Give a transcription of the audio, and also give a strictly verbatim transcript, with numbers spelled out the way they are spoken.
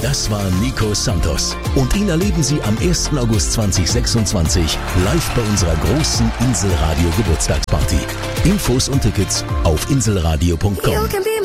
Das war Nico Santos. Und ihn erleben Sie am ersten August zweitausendsechsundzwanzig live bei unserer großen Inselradio Geburtstagsparty. Infos und Tickets auf inselradio punkt com.